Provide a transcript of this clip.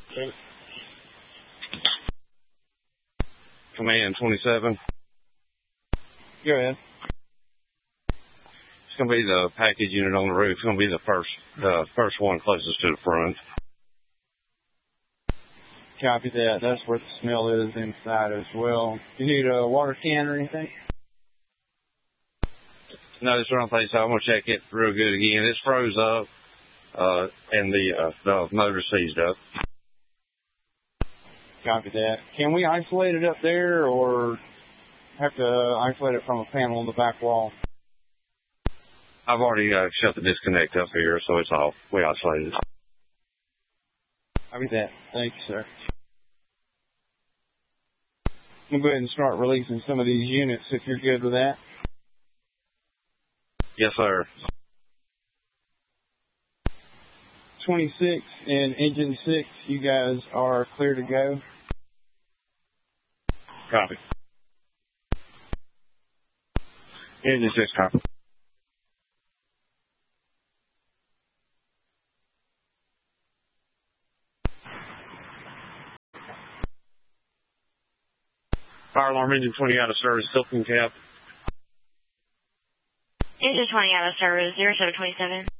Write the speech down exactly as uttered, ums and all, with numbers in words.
Okay. Command twenty-seven. Go ahead. It's going to be the package unit on the roof. It's going to be the first, the first one closest to the front. Copy that. That's where the smell is inside as well. You need a water can or anything? No, it's the wrong place. I'm going to check it real good again. It's froze up, uh, and the, uh, the motor seized up. Copy that. Can we isolate it up there or have to isolate it from a panel on the back wall? I've already uh, shut the disconnect up here, so it's off. We isolated it. Copy that. Thank you, sir. We'll go ahead and start releasing some of these units if you're good with that. Yes, sir. twenty-six and engine six, you guys are clear to go. Copy. Engine six, copy. Fire alarm engine twenty out of service, tilting cap. Engine twenty out of service, zero seven twenty-seven.